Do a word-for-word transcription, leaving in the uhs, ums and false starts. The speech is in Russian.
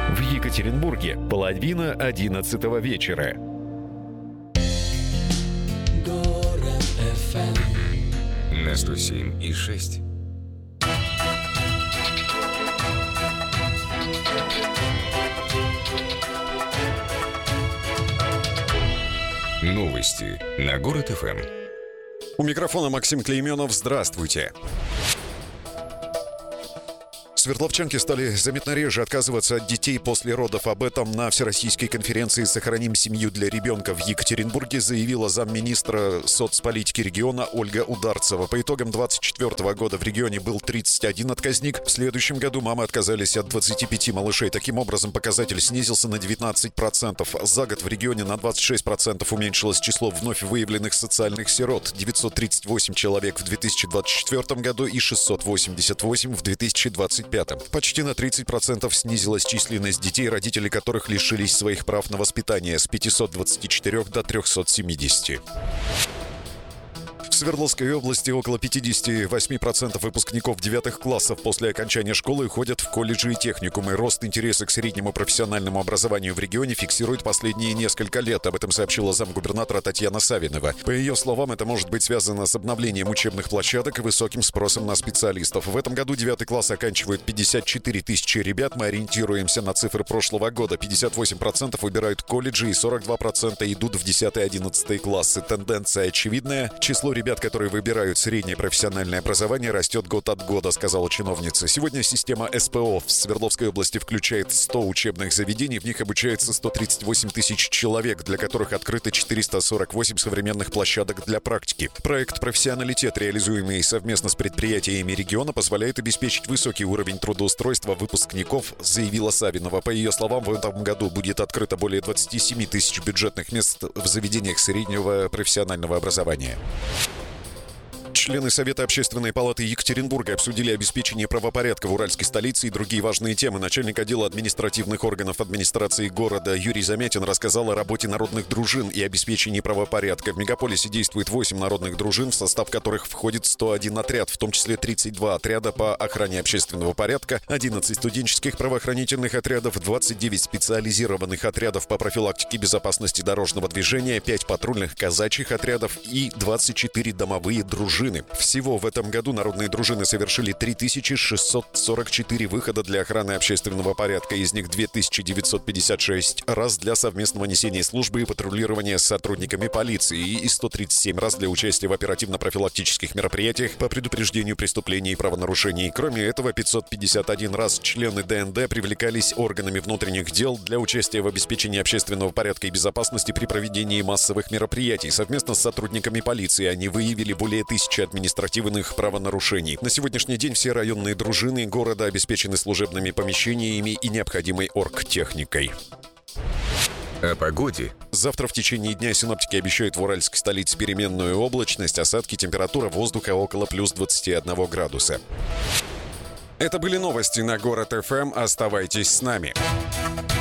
В Екатеринбурге половина одиннадцатого вечера. Город эф эм на сто семь и шесть. Новости на Город эф эм. У микрофона Максим Клейменов. Здравствуйте. Свердловчанки стали заметно реже отказываться от детей после родов. Об этом на Всероссийской конференции «Сохраним семью для ребенка» в Екатеринбурге заявила замминистра соцполитики региона Ольга Ударцева. По итогам двадцать четвёртого года в регионе был тридцать один отказник. В следующем году мамы отказались от двадцати пяти малышей. Таким образом, показатель снизился на девятнадцать процентов. За год в регионе на двадцать шесть процентов уменьшилось число вновь выявленных социальных сирот. девятьсот тридцать восемь человек в две тысячи двадцать четвёртом году и шестьсот восемьдесят восемь в две тысячи двадцать пятом. Почти на тридцать процентов снизилась численность детей, родители которых лишились своих прав на воспитание, с пятисот двадцати четырёх до трёхсот семидесяти. В Свердловской области около пятьдесят восемь процентов выпускников девятых классов после окончания школы ходят в колледжи и техникумы. Рост интереса к среднему профессиональному образованию в регионе фиксирует последние несколько лет. Об этом сообщила замгубернатора Татьяна Савинова. По ее словам, это может быть связано с обновлением учебных площадок и высоким спросом на специалистов. В этом году девятый класс оканчивают пятьдесят четыре тысячи ребят. Мы ориентируемся на цифры прошлого года. пятьдесят восемь процентов выбирают колледжи и сорок два процента идут в десятый-одиннадцатый классы. Тенденция очевидная. Число ребят, которые выбирают среднее профессиональное образование, растет год от года, сказала чиновница. Сегодня система эс пэ о в Свердловской области включает сто учебных заведений. В них обучается сто тридцать восемь тысяч человек, для которых открыто четыреста сорок восемь современных площадок для практики. Проект «Профессионалитет», реализуемый совместно с предприятиями региона, позволяет обеспечить высокий уровень трудоустройства выпускников, заявила Савинова. По ее словам, в этом году будет открыто более двадцать семь тысяч бюджетных мест в заведениях среднего профессионального образования. Члены Совета Общественной палаты Екатеринбурга обсудили обеспечение правопорядка в уральской столице и другие важные темы. Начальник отдела административных органов администрации города Юрий Замятин рассказал о работе народных дружин и обеспечении правопорядка. В мегаполисе действует восемь народных дружин, в состав которых входит сто один отряд, в том числе тридцать два отряда по охране общественного порядка, одиннадцать студенческих правоохранительных отрядов, двадцать девять специализированных отрядов по профилактике безопасности дорожного движения, пять патрульных казачьих отрядов и двадцать четыре домовые дружины. Всего в этом году народные дружины совершили три тысячи шестьсот сорок четыре выхода для охраны общественного порядка. Из них две тысячи девятьсот пятьдесят шесть раз для совместного несения службы и патрулирования с сотрудниками полиции и сто тридцать семь раз для участия в оперативно-профилактических мероприятиях по предупреждению преступлений и правонарушений. Кроме этого, пятьсот пятьдесят один раз члены дэ эн дэ привлекались органами внутренних дел для участия в обеспечении общественного порядка и безопасности при проведении массовых мероприятий. Совместно с сотрудниками полиции они выявили более тысячи административных правонарушений. На сегодняшний день все районные дружины города обеспечены служебными помещениями и необходимой оргтехникой. О погоде. Завтра в течение дня синоптики обещают в уральской столице переменную облачность, осадки, температура воздуха около плюс двадцати одного градуса. Это были новости на Город эф эм. Оставайтесь с нами.